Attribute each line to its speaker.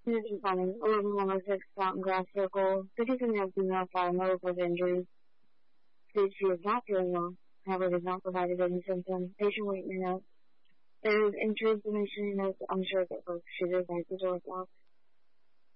Speaker 1: This is Sunny. 11 women 6 out in glass circle. 50% female fire medical injuries. Says she is not feeling well. However, does not provide any symptoms. Patient waiting note. There is entry information notes. I'm sure that folks should advise the door.